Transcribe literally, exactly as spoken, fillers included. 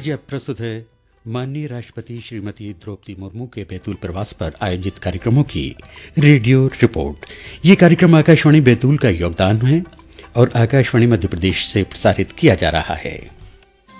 लीजिए अब प्रस्तुत है माननीय राष्ट्रपति श्रीमती द्रौपदी मुर्मू के बैतूल प्रवास पर आयोजित कार्यक्रमों की रेडियो रिपोर्ट। ये कार्यक्रम आकाशवाणी बैतूल का योगदान है और आकाशवाणी मध्य प्रदेश से प्रसारित किया जा रहा है।